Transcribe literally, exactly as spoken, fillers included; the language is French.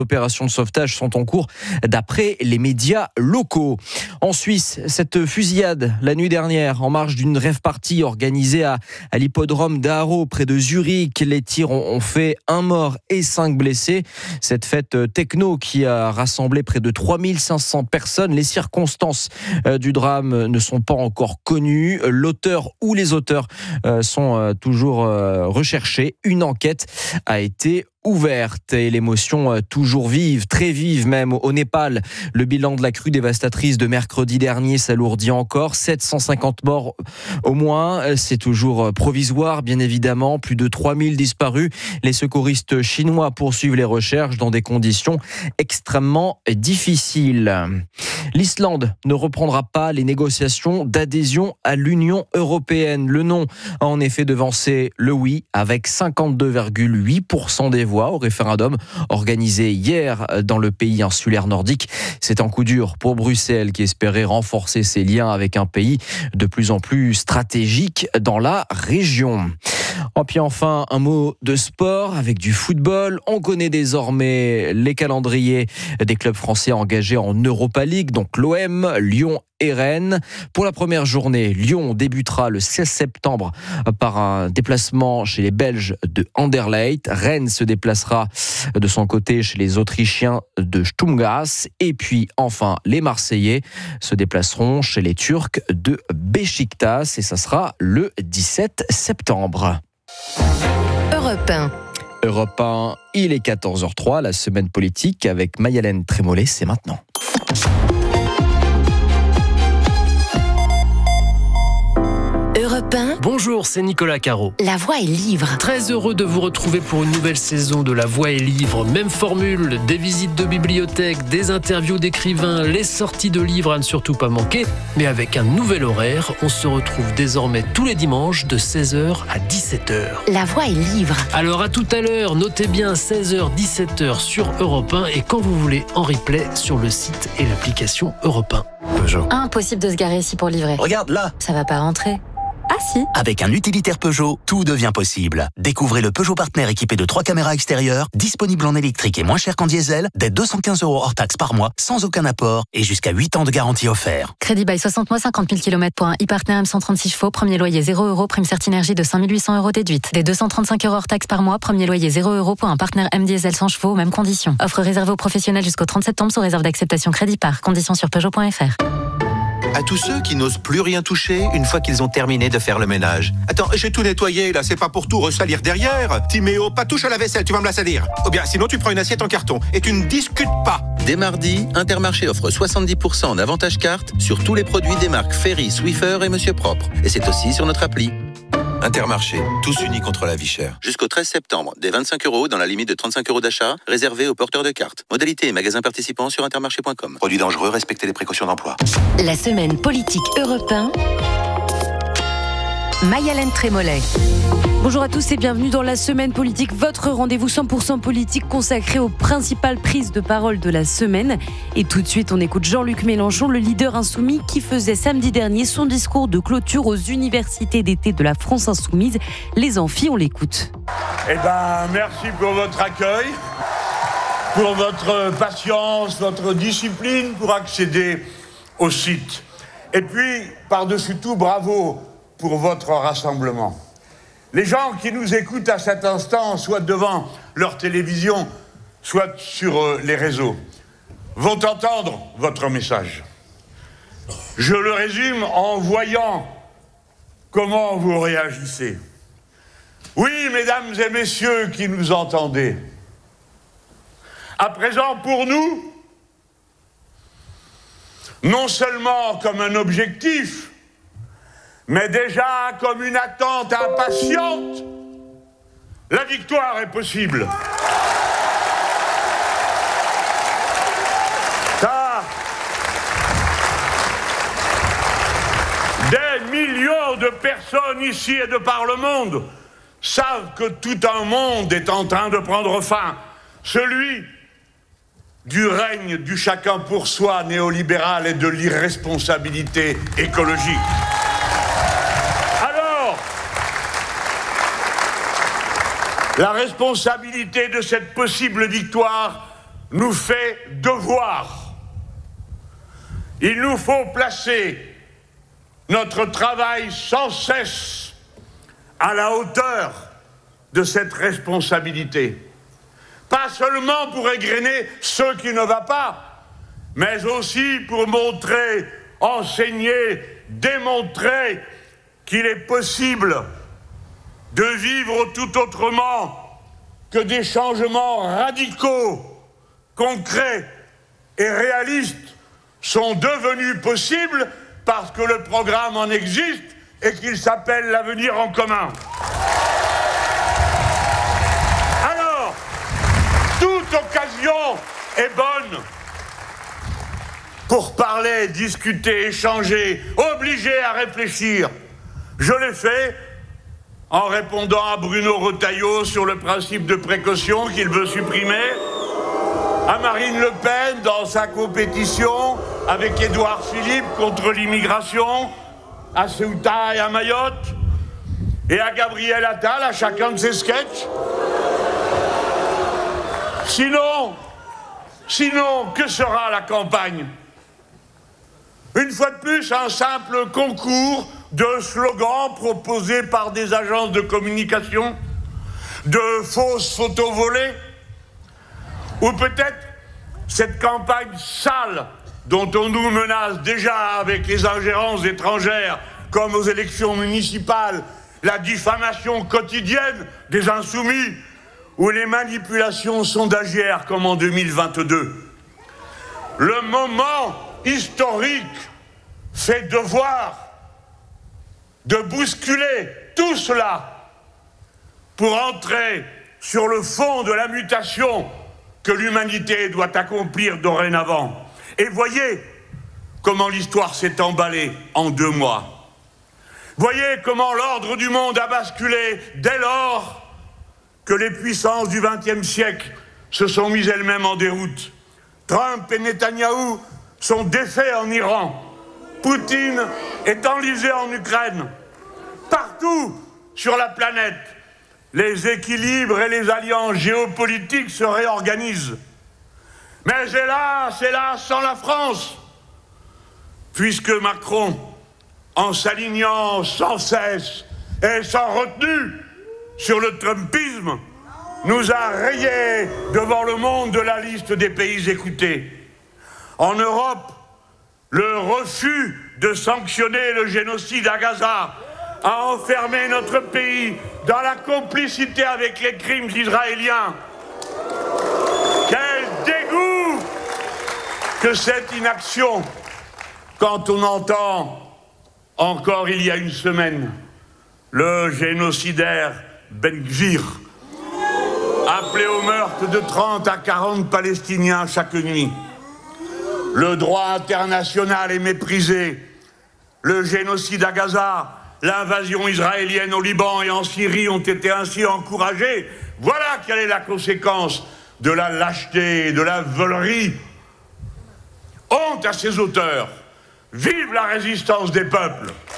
opérations de sauvetage sont en cours d'après les médias locaux. En Suisse, cette fusillade la nuit dernière en marge d'une rave party organisée à, à l'hippodrome d'Aarau près de Zurich. Les tirs ont, ont fait un mort et cinq blessés. Cette fête techno qui a rassemblé près de trois mille cinq cents personnes. Les circonstances euh, du drame ne sont pas encore connues. L'auteur ou les auteurs euh, sont euh, toujours euh, recherchés. Une enquête a été ouverte et l'émotion toujours vive, très vive même au Népal. Le bilan de la crue dévastatrice de mercredi dernier s'alourdit encore. sept cent cinquante morts au moins. C'est toujours provisoire, bien évidemment. Plus de trois mille disparus. Les secouristes chinois poursuivent les recherches dans des conditions extrêmement difficiles. L'Islande ne reprendra pas les négociations d'adhésion à l'Union européenne. Le non a en effet devancé le oui avec cinquante-deux virgule huit pour cent des voix au référendum organisé hier dans le pays insulaire nordique. C'est un coup dur pour Bruxelles qui espérait renforcer ses liens avec un pays de plus en plus stratégique dans la région. Et puis enfin, un mot de sport avec du football. On connaît désormais les calendriers des clubs français engagés en Europa League, donc l'O M, Lyon et Rennes. Pour la première journée, Lyon débutera le seize septembre par un déplacement chez les Belges de Anderlecht. Rennes se déplacera de son côté chez les Autrichiens de Sturm Graz. Et puis enfin, les Marseillais se déplaceront chez les Turcs de Beşiktaş et ça sera le dix-sept septembre. Europe un. Europe un, il est quatorze heures trois, la semaine politique avec Mayalène Trémollet, c'est maintenant. Europe un. Bonjour, c'est Nicolas Caro. La Voix est livre. Très heureux de vous retrouver pour une nouvelle saison de La Voix est livre. Même formule, des visites de bibliothèque, des interviews d'écrivains, les sorties de livres à ne surtout pas manquer. Mais avec un nouvel horaire, on se retrouve désormais tous les dimanches de seize heures à dix-sept heures. La Voix est livre. Alors à tout à l'heure, notez bien seize heures dix-sept heures sur Europe un et quand vous voulez en replay sur le site et l'application Europe un. Peugeot. Impossible de se garer ici pour livrer. Regarde là. Ça va pas rentrer. Ah si. Avec un utilitaire Peugeot, tout devient possible. Découvrez le Peugeot Partner équipé de trois caméras extérieures, disponible en électrique et moins cher qu'en diesel, dès deux cent quinze euros hors taxe par mois, sans aucun apport et jusqu'à huit ans de garantie offert. Crédit bail soixante mois, cinquante mille kilomètres pour un e-Partner M cent trente-six chevaux, premier loyer zéro euros, prime Certinergie de cinq mille huit cents euros déduite. Dès deux cent trente-cinq euros hors taxe par mois, premier loyer zéro euros pour un Partner M diesel cent chevaux, mêmes conditions. Offre réservée aux professionnels jusqu'au trente septembre sous réserve d'acceptation crédit par. Conditions sur Peugeot point F R. À tous ceux qui n'osent plus rien toucher une fois qu'ils ont terminé de faire le ménage. Attends, j'ai tout nettoyé là, c'est pas pour tout ressalir derrière. Timéo, pas touche à la vaisselle, tu vas me la salir. Ou bien sinon tu prends une assiette en carton et tu ne discutes pas. Dès mardi, Intermarché offre soixante-dix pour cent en avantage carte sur tous les produits des marques Ferry, Swiffer et Monsieur Propre. Et c'est aussi sur notre appli. Intermarché, tous unis contre la vie chère. Jusqu'au treize septembre, des vingt-cinq euros dans la limite de trente-cinq euros d'achat, réservé aux porteurs de cartes. Modalité et magasins participants sur intermarché point com. Produits dangereux, respectez les précautions d'emploi. La semaine politique Europe un. Mayalène Trémollet. Bonjour à tous et bienvenue dans la semaine politique, votre rendez-vous cent pour cent politique consacré aux principales prises de parole de la semaine. Et tout de suite, on écoute Jean-Luc Mélenchon, le leader insoumis qui faisait samedi dernier son discours de clôture aux universités d'été de la France insoumise. Les amphis, on l'écoute. Eh ben, merci pour votre accueil, pour votre patience, votre discipline pour accéder au site. Et puis, par-dessus tout, bravo pour votre rassemblement. Les gens qui nous écoutent à cet instant, soit devant leur télévision, soit sur les réseaux, vont entendre votre message. Je le résume en voyant comment vous réagissez. Oui, mesdames et messieurs qui nous entendez, à présent pour nous, non seulement comme un objectif, mais déjà comme une attente impatiente, la victoire est possible. Car des millions de personnes ici et de par le monde savent que tout un monde est en train de prendre fin, celui du règne du chacun pour soi néolibéral et de l'irresponsabilité écologique. La responsabilité de cette possible victoire nous fait devoir. Il nous faut placer notre travail sans cesse à la hauteur de cette responsabilité. Pas seulement pour égrener ce qui ne va pas, mais aussi pour montrer, enseigner, démontrer qu'il est possible de vivre tout autrement, que des changements radicaux, concrets et réalistes sont devenus possibles parce que le programme en existe et qu'il s'appelle l'avenir en commun. Alors, toute occasion est bonne pour parler, discuter, échanger, obliger à réfléchir. Je l'ai fait en répondant à Bruno Retailleau sur le principe de précaution qu'il veut supprimer, à Marine Le Pen dans sa compétition avec Édouard Philippe contre l'immigration, à Ceuta et à Mayotte, et à Gabriel Attal à chacun de ses sketchs. Sinon, sinon, que sera la campagne? Une fois de plus, un simple concours de slogans proposés par des agences de communication, de fausses photos volées, ou peut-être cette campagne sale dont on nous menace déjà avec les ingérences étrangères, comme aux élections municipales, la diffamation quotidienne des insoumis, ou les manipulations sondagières comme en deux mille vingt-deux. Le moment historique fait devoir de bousculer tout cela pour entrer sur le fond de la mutation que l'humanité doit accomplir dorénavant. Et voyez comment l'histoire s'est emballée en deux mois. Voyez comment l'ordre du monde a basculé dès lors que les puissances du vingtième siècle se sont mises elles-mêmes en déroute. Trump et Netanyahou sont défaits en Iran. Poutine est enlisé en Ukraine. Partout sur la planète, les équilibres et les alliances géopolitiques se réorganisent. Mais hélas, hélas, sans la France, puisque Macron, en s'alignant sans cesse et sans retenue sur le trumpisme, nous a rayés devant le monde de la liste des pays écoutés. En Europe, le refus de sanctionner le génocide à Gaza a enfermé notre pays dans la complicité avec les crimes israéliens. Quel dégoût que cette inaction, quand on entend, encore il y a une semaine, le génocidaire Ben Gvir appelé au meurtre de trente à quarante Palestiniens chaque nuit. Le droit international est méprisé. Le génocide à Gaza, l'invasion israélienne au Liban et en Syrie ont été ainsi encouragés. Voilà quelle est la conséquence de la lâcheté et de la volerie. Honte à ses auteurs. Vive la résistance des peuples!